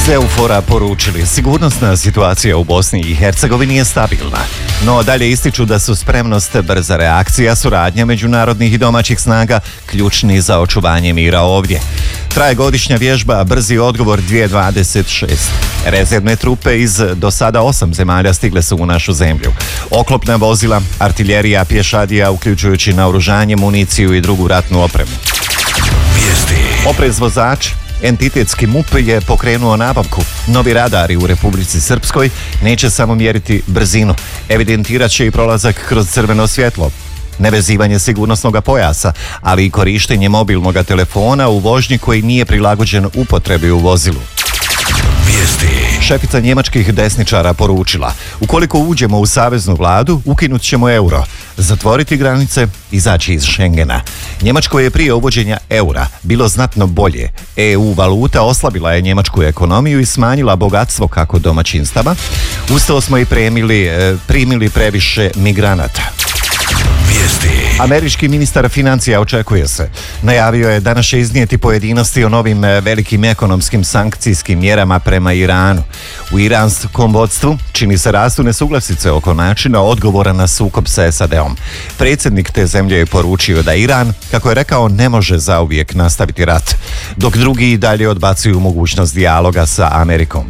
EUFOR-a poručili, sigurnosna situacija u Bosni i Hercegovini je stabilna. No dalje ističu da su spremnost, brza reakcija, suradnja međunarodnih i domaćih snaga ključni za očuvanje mira ovdje. Traje godišnja vježba Brzi odgovor 2026. Rezervne trupe iz do sada 8 zemalja stigle su u našu zemlju. Oklopna vozila, artiljerija, pješadija, uključujući naoružanje, municiju i drugu ratnu opremu. Oprez vozač. Entitetski MUP je pokrenuo nabavku. Novi radari u Republici Srpskoj neće samo mjeriti brzinu, evidentirat će i prolazak kroz crveno svjetlo, nevezivanje sigurnosnog pojasa, ali i korištenje mobilnog telefona u vožnji koji nije prilagođen upotrebi u vozilu. Šefica njemačkih desničara poručila, ukoliko uđemo u saveznu vladu, ukinut ćemo euro, zatvoriti granice, izaći iz Schengena. Njemačko je prije uvođenja eura bilo znatno bolje. EU valuta oslabila je njemačku ekonomiju i smanjila bogatstvo kako domaćinstava. Uz to smo i primili previše migranata. Američki ministar financija, očekuje se, najavio je danas će iznijeti pojedinosti o novim velikim ekonomskim sankcijskim mjerama prema Iranu. U iranskom vodstvu čini se rastu nesuglasice oko načina odgovora na sukob sa SAD-om. Predsjednik te zemlje je poručio da Iran, kako je rekao, ne može zauvijek nastaviti rat, dok drugi i dalje odbacuju mogućnost dijaloga sa Amerikom.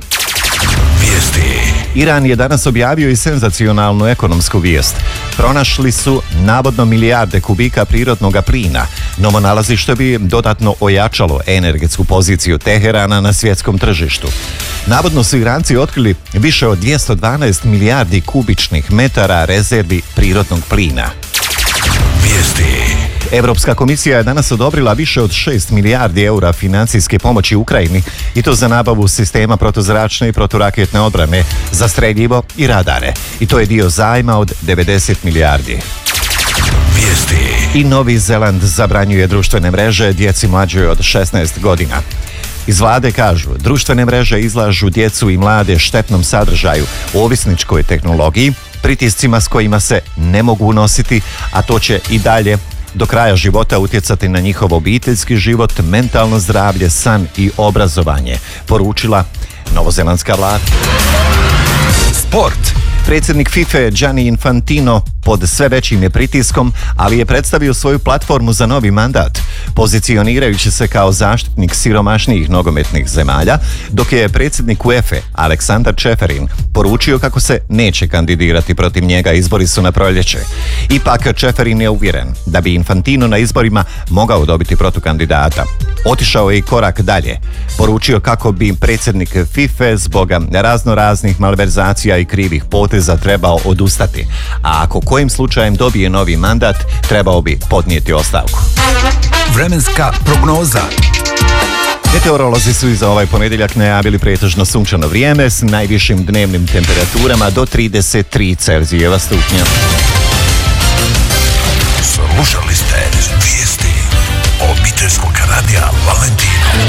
Iran je danas objavio i senzacionalnu ekonomsku vijest. Pronašli su navodno milijarde kubika prirodnog plina. Novo nalazište bi dodatno ojačalo energetsku poziciju Teherana na svjetskom tržištu. Navodno su Iranci otkrili više od 212 milijardi kubičnih metara rezervi prirodnog plina. Europska komisija je danas odobrila više od 6 milijardi eura financijske pomoći Ukrajini i to za nabavu sistema protuzračne i proturaketne odbrane, za streljivo i radare. I to je dio zajma od 90 milijardi. I Novi Zeland zabranjuje društvene mreže djeci mlađoj od 16 godina. Iz vlade kažu, društvene mreže izlažu djecu i mlade štetnom sadržaju, ovisničkoj tehnologiji, pritiscima s kojima se ne mogu nositi, a to će i dalje do kraja života utjecati na njihov obiteljski život, mentalno zdravlje, san i obrazovanje, poručila novozelandska vlada. Sport. Predsjednik FIFA Gianni Infantino pod sve većim je pritiskom, ali je predstavio svoju platformu za novi mandat, pozicionirajući se kao zaštitnik siromašnijih nogometnih zemalja, dok je predsjednik UEFA Aleksandar Čeferin poručio kako se neće kandidirati protiv njega, izbori su na proljeće. Ipak Čeferin je uvjeren da bi Infantino na izborima mogao dobiti protukandidata. Otišao je i korak dalje. Poručio kako bi predsjednik FIFA zbog raznoraznih malverzacija i krivih poteza trebao odustati, a ako kojim slučajem dobije novi mandat, trebao bi podnijeti ostavku. Vremenska prognoza. Meteorolozi su i za ovaj ponedjeljak najavili pretežno sunčano vrijeme s najvišim dnevnim temperaturama do 33 Celzijeva stupnja. Slušali ste vijesti obiteljskog radija Valentino.